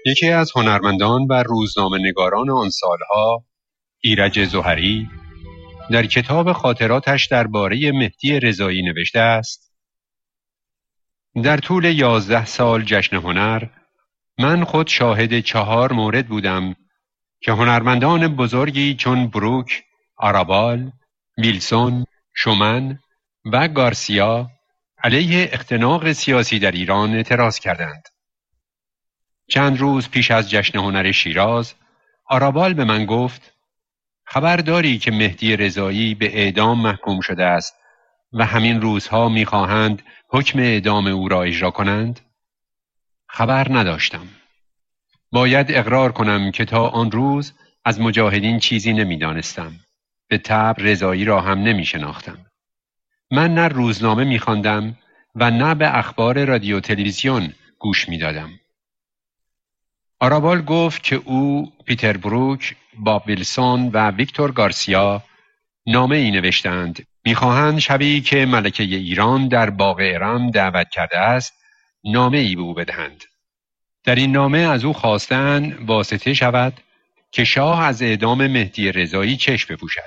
یکی از هنرمندان و روزنامه‌نگاران آن سالها، ایرج ظهری، در کتاب خاطراتش درباره مهدی رضایی نوشته است: در طول 11 سال جشن هنر، من خود شاهد 4 مورد بودم که هنرمندان بزرگی چون بروک، آرابال، ویلسون، شومن و گارسیا علیه اختناق سیاسی در ایران اعتراض کردند. چند روز پیش از جشن هنر شیراز، آرابال به من گفت: خبر داری که مهدی رضایی به اعدام محکوم شده است و همین روزها می‌خواهند حکم اعدام او را اجرا کنند؟ خبر نداشتم. باید اقرار کنم که تا آن روز از مجاهدین چیزی نمی‌دانستم. به طبع رضایی را هم نمی‌شناختم. من نه روزنامه می‌خواندم و نه به اخبار رادیو تلویزیون گوش می‌دادم. آرابال گفت که او، پیتر بروک، باب ویلسون و ویکتور گارسیا نامه ای نوشتند. میخواهند شبی که ملکه ایران در باغ ارم دعوت کرده است، نامه ای به او بدهند. در این نامه از او خواستند واسطه شود که شاه از اعدام مهدی رضایی چشم بپوشد.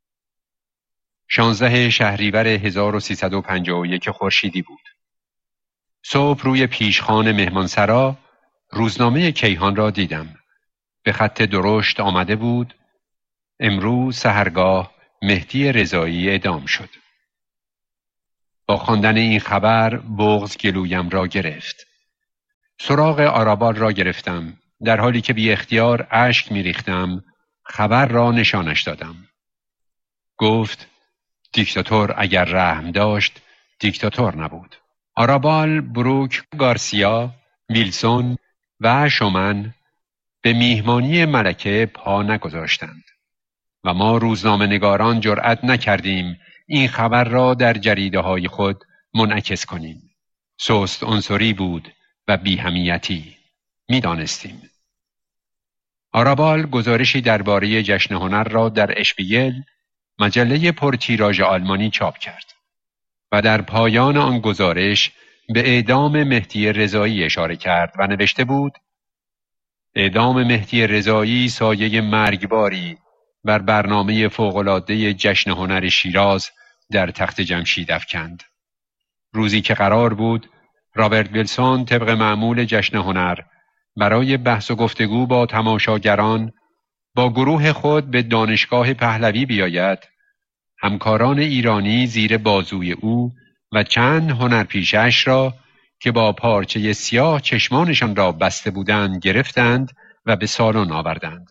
16 شهریور 1351 خورشیدی بود. صبح روی پیشخوان مهمانسرا روزنامه کیهان را دیدم. به خط درشت آمده بود: امروز سحرگاه مهدی رضایی اعدام شد. با خواندن این خبر بغض گلویم را گرفت. سراغ آرابال را گرفتم. در حالی که بی اختیار اشک می ریختم، خبر را نشانش دادم. گفت: دیکتاتور اگر رحم داشت، دیکتاتور نبود. آرابال، بروک، گارسیا، ویلسون و شومن به میهمانی ملکه پا نگذاشتند و ما روزنامه‌نگاران جرأت نکردیم این خبر را در جریده‌های خود منعکس کنیم. سست عنصری بود و بی‌همیتی. می‌دانستیم. آرابال گزارشی درباره جشن هنر را در اشپیگل، مجله پرتیراژ آلمانی چاپ کرد و در پایان آن گزارش به اعدام مهدی رضایی اشاره کرد و نوشته بود: اعدام مهدی رضایی سایه مرگباری بر برنامه فوق‌العاده جشن هنر شیراز در تخت جمشید افکند. روزی که قرار بود رابرت ویلسون طبق معمول جشن هنر برای بحث و گفتگو با تماشاگران با گروه خود به دانشگاه پهلوی بیاید، همکاران ایرانی زیر بازوی او و چند هنرپیشه‌اش را که با پارچه سیاه چشمانشان را بسته بودند گرفتند و به سالن آوردند.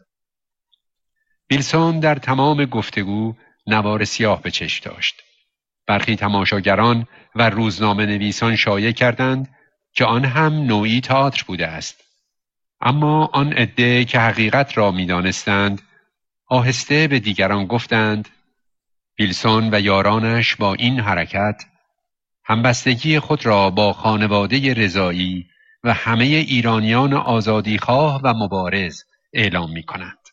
ویلسون در تمام گفتگو نوار سیاه به چشم داشت. برخی تماشاگران و روزنامه نویسان شایع کردند که آن هم نوعی تئاتر بوده است. اما آن عده که حقیقت را می‌دانستند آهسته به دیگران گفتند: ویلسون و یارانش با این حرکت همبستگی خود را با خانواده رضایی و همه ایرانیان آزادیخواه و مبارز اعلام می‌کنند.